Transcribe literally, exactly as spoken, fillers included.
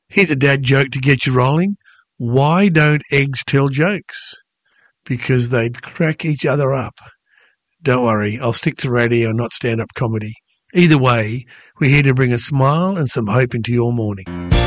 Here's a dad joke to get you rolling. Why don't eggs tell jokes? Because they'd crack each other up. Don't worry, I'll stick to radio and not stand-up comedy. Either way, we're here to bring a smile and some hope into your morning.